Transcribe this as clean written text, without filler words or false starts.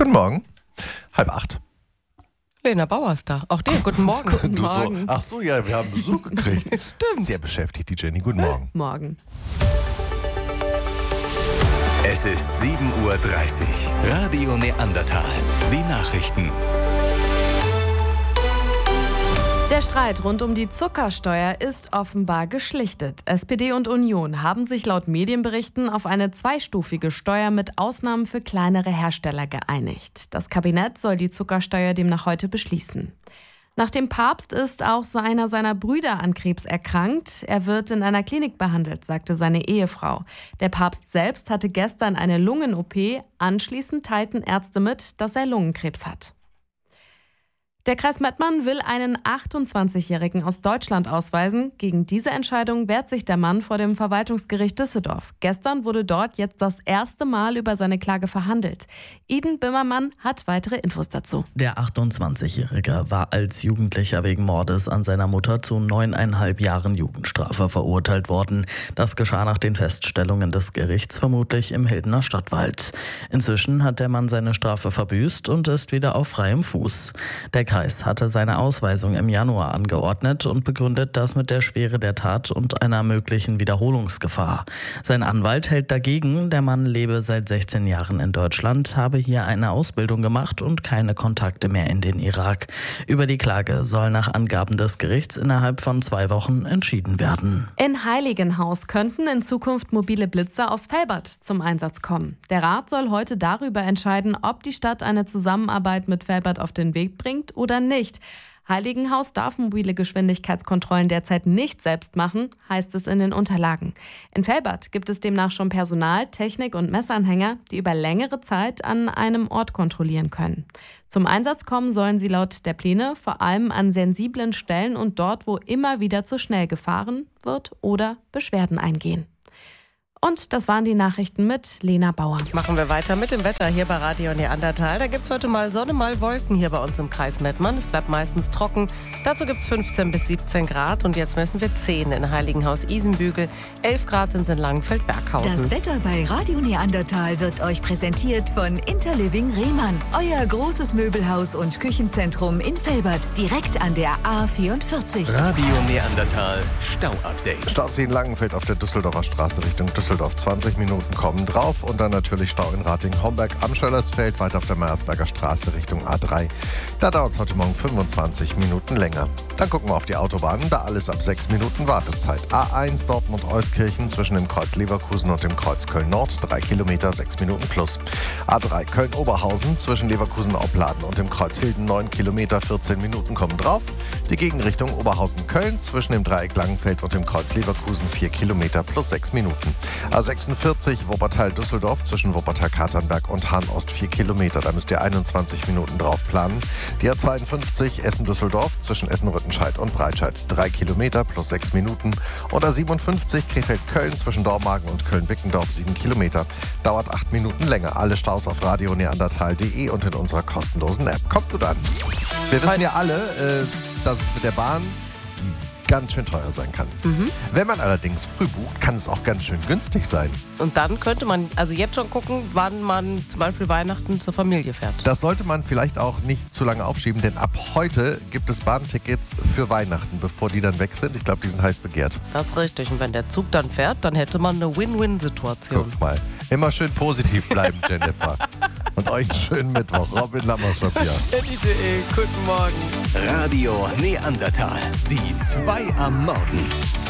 Guten Morgen. 7:30. Lena Bauer ist da. Auch dir, guten Morgen. Guten Morgen. Ach so, ja, wir haben Besuch gekriegt. Stimmt. Sehr beschäftigt, die Jenny. Guten Morgen. Morgen. Es ist 7:30 Uhr. Radio Neandertal. Die Nachrichten. Der Streit rund um die Zuckersteuer ist offenbar geschlichtet. SPD und Union haben sich laut Medienberichten auf eine zweistufige Steuer mit Ausnahmen für kleinere Hersteller geeinigt. Das Kabinett soll die Zuckersteuer demnach heute beschließen. Nach dem Papst ist auch einer seiner Brüder an Krebs erkrankt. Er wird in einer Klinik behandelt, sagte seine Ehefrau. Der Papst selbst hatte gestern eine Lungen-OP. Anschließend teilten Ärzte mit, dass er Lungenkrebs hat. Der Kreis Mettmann will einen 28-Jährigen aus Deutschland ausweisen. Gegen diese Entscheidung wehrt sich der Mann vor dem Verwaltungsgericht Düsseldorf. Gestern wurde dort jetzt das erste Mal über seine Klage verhandelt. Iden Böhmermann hat weitere Infos dazu. Der 28-Jährige war als Jugendlicher wegen Mordes an seiner Mutter zu 9,5 Jahren Jugendstrafe verurteilt worden. Das geschah nach den Feststellungen des Gerichts vermutlich im Hildener Stadtwald. Inzwischen hat der Mann seine Strafe verbüßt und ist wieder auf freiem Fuß. Der Kreis hatte seine Ausweisung im Januar angeordnet und begründet das mit der Schwere der Tat und einer möglichen Wiederholungsgefahr. Sein Anwalt hält dagegen, der Mann lebe seit 16 Jahren in Deutschland, habe hier eine Ausbildung gemacht und keine Kontakte mehr in den Irak. Über die Klage soll nach Angaben des Gerichts innerhalb von 2 Wochen entschieden werden. In Heiligenhaus könnten in Zukunft mobile Blitzer aus Velbert zum Einsatz kommen. Der Rat soll heute darüber entscheiden, ob die Stadt eine Zusammenarbeit mit Velbert auf den Weg bringt oder nicht. Heiligenhaus darf mobile Geschwindigkeitskontrollen derzeit nicht selbst machen, heißt es in den Unterlagen. In Velbert gibt es demnach schon Personal, Technik und Messanhänger, die über längere Zeit an einem Ort kontrollieren können. Zum Einsatz kommen sollen sie laut der Pläne vor allem an sensiblen Stellen und dort, wo immer wieder zu schnell gefahren wird oder Beschwerden eingehen. Und das waren die Nachrichten mit Lena Bauer. Machen wir weiter mit dem Wetter hier bei Radio Neandertal. Da gibt es heute mal Sonne, mal Wolken hier bei uns im Kreis Mettmann. Es bleibt meistens trocken. Dazu gibt es 15 bis 17 Grad. Und jetzt messen wir 10 in Heiligenhaus-Isenbügel. 11 Grad sind es in Langenfeld-Berghausen. Das Wetter bei Radio Neandertal wird euch präsentiert von Interliving Rehmann. Euer großes Möbelhaus und Küchenzentrum in Velbert. Direkt an der A44. Radio Neandertal. Stau-Update. Staus in Langenfeld auf der Düsseldorfer Straße Richtung Düsseldorf. 20 Minuten kommen drauf und dann natürlich Stau in Rating-Homberg am Schöllersfeld, weiter auf der Meiersberger Straße Richtung A3. Da dauert es heute Morgen 25 Minuten länger. Dann gucken wir auf die Autobahnen, da alles ab 6 Minuten Wartezeit. A1 Dortmund-Euskirchen zwischen dem Kreuz Leverkusen und dem Kreuz Köln-Nord, 3 Kilometer, 6 Minuten plus. A3 Köln-Oberhausen zwischen Leverkusen-Opladen und dem Kreuz Hilden, 9 Kilometer, 14 Minuten kommen drauf. Die Gegenrichtung Oberhausen-Köln zwischen dem Dreieck Langenfeld und dem Kreuz Leverkusen, 4 Kilometer plus 6 Minuten. A46 Wuppertal-Düsseldorf zwischen Wuppertal-Katernberg und Hahn-Ost, 4 Kilometer. Da müsst ihr 21 Minuten drauf planen. Die A52 Essen-Düsseldorf zwischen Essen-Rüttenscheid und Breitscheid, 3 Kilometer plus 6 Minuten. Und A57 Krefeld-Köln zwischen Dormagen und Köln-Bickendorf, 7 Kilometer. Dauert 8 Minuten länger. Alle Staus auf radioneandertal.de und in unserer kostenlosen App. Kommt gut an. Wir wissen ja alle, dass es mit der Bahn ganz schön teuer sein kann. Wenn man allerdings früh bucht, kann es auch ganz schön günstig sein. Und dann könnte man also jetzt schon gucken, wann man zum Beispiel Weihnachten zur Familie fährt. Das sollte man vielleicht auch nicht zu lange aufschieben, denn ab heute gibt es Bahntickets für Weihnachten, bevor die dann weg sind. Ich glaube, die sind heiß begehrt. Das ist richtig. Und wenn der Zug dann fährt, dann hätte man eine Win-Win-Situation. Guck mal. Immer schön positiv bleiben, Jennifer. Und euch einen schöenen Mittwoch. Robin Lammerschop hier. Jenny.de, guten Morgen. Radio Neandertal. Die 2 am Morgen.